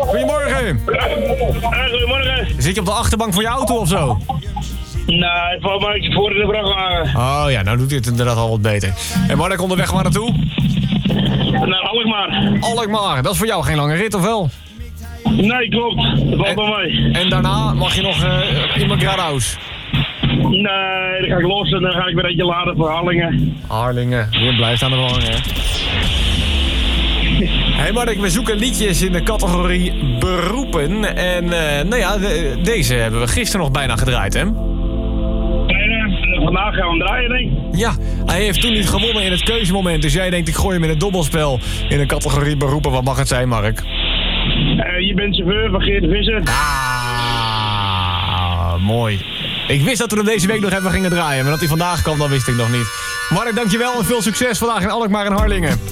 Goedemorgen. Goedemorgen. Zit je op de achterbank van je auto of zo? Nee, voor mij voor in de vrachtwagen. Oh ja, nou doet dit inderdaad al wat beter. En Mark, onderweg waar naartoe? Naar Alkmaar. Alkmaar, dat is voor jou geen lange rit, of wel? Nee, klopt. Dat valt bij mij. En daarna mag je nog in mijn Gradaus. Nee, dan ga ik los en dan ga ik weer eentje laden voor Harlingen. Harlingen, je blijft aan de wang, hè? Hey Mark, we zoeken liedjes in de categorie beroepen. En nou ja, deze hebben we gisteren nog bijna gedraaid, hè? Vandaag gaan we hem draaien, denk ik. Ja, hij heeft toen niet gewonnen in het keuzemoment. Dus jij denkt, ik gooi hem in het dobbelspel in de categorie beroepen. Wat mag het zijn, Mark? Je bent chauffeur van Geert de Visser. Ah, mooi. Ik wist dat we hem deze week nog even gingen draaien. Maar dat hij vandaag kwam, dat wist ik nog niet. Mark, dankjewel en veel succes vandaag in Alkmaar en Harlingen.